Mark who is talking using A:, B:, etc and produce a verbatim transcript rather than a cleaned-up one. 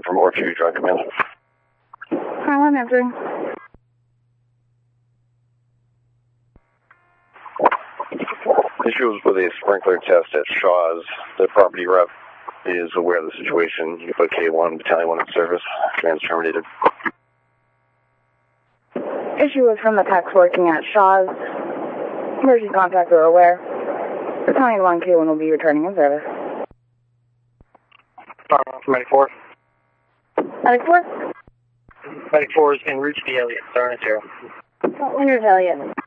A: from Orchard Drug Command.
B: Hi, I'm answering.
A: Issues with a sprinkler test at Shaw's. The property rep is aware of the situation. You put K one, Battalion one in service. Command's terminated.
B: Issue was from the techs working at Shaw's. Emergency contacts are aware. Battalion one K one will be returning in service.
C: Medic four.
B: Medic four?
C: Medic four is en route to the Elliott. Darn it, zero.
B: Where's Elliott?